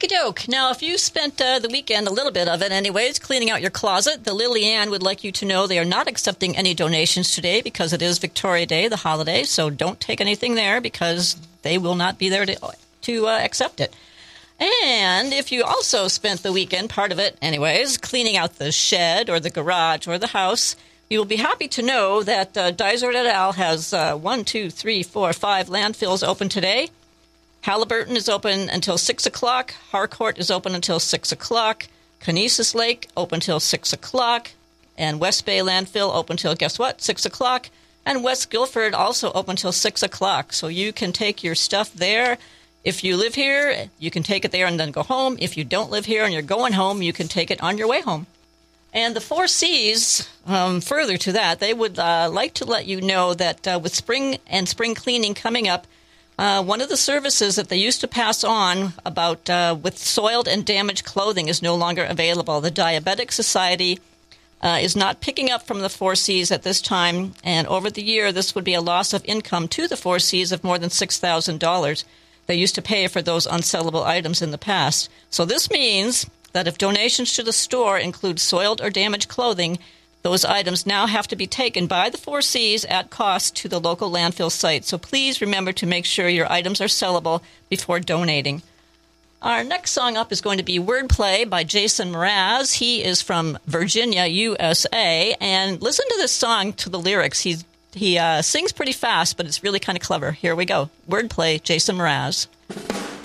Okie doke. Now, if you spent the weekend, a little bit of it anyways, cleaning out your closet, the Lily Ann would like you to know they are not accepting any donations today because it is Victoria Day, the holiday, so don't take anything there because they will not be there to accept it. And if you also spent the weekend, part of it anyways, cleaning out the shed or the garage or the house, you will be happy to know that Dysart et al. Has 5 landfills open today. Halliburton is open until 6 o'clock. Harcourt is open until 6 o'clock. Conesus Lake open until 6 o'clock. And West Bay Landfill open until, guess what, 6 o'clock. And West Guilford also open until 6 o'clock. So you can take your stuff there. If you live here, you can take it there and then go home. If you don't live here and you're going home, you can take it on your way home. And the 4 Cs, further to that, they would like to let you know that with spring and spring cleaning coming up, one of the services that they used to pass on about with soiled and damaged clothing is no longer available. The Diabetic Society is not picking up from the 4 Cs at this time, and over the year, this would be a loss of income to the 4 Cs of more than $6,000. They used to pay for those unsellable items in the past. So this means that if donations to the store include soiled or damaged clothing, those items now have to be taken by the 4 Cs at cost to the local landfill site. So please remember to make sure your items are sellable before donating. Our next song up is going to be Wordplay by Jason Mraz. He is from Virginia, USA. And listen to this song, to the lyrics. He sings pretty fast, but it's really kind of clever. Here we go. Wordplay, Jason Mraz.